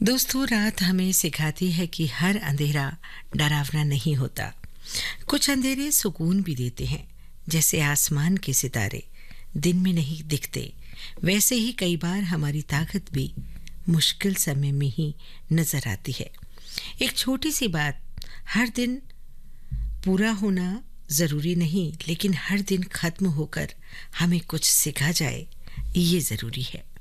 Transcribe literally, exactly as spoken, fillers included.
दोस्तों, रात हमें सिखाती है कि हर अंधेरा डरावना नहीं होता। कुछ अंधेरे सुकून भी देते हैं, जैसे आसमान के सितारे दिन में नहीं दिखते। वैसे ही कई बार हमारी ताकत भी मुश्किल समय में ही नजर आती है। एक छोटी सी बात हर दिन पूरा होना जरूरी नहीं, लेकिन हर दिन खत्म होकर हमें कुछ सिखा जाए, ये जरूरी है।